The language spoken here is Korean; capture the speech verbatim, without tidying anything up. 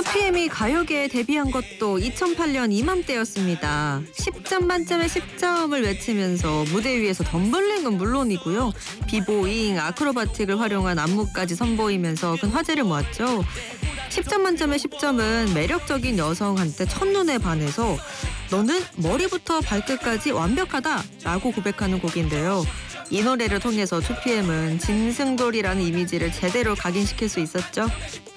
투피엠이 가요계에 데뷔한 것도 이천팔 년 이맘때였습니다. 십 점 만점에 십 점을 외치면서 무대 위에서 덤블링은 물론이고요. 비보잉, 아크로바틱을 활용한 안무까지 선보이면서 큰 화제를 모았죠. 십 점 만점에 십 점은 매력적인 여성한테 첫눈에 반해서 너는 머리부터 발끝까지 완벽하다라고 고백하는 곡인데요. 이 노래를 통해서 투피엠은 짐승돌이라는 이미지를 제대로 각인시킬 수 있었죠.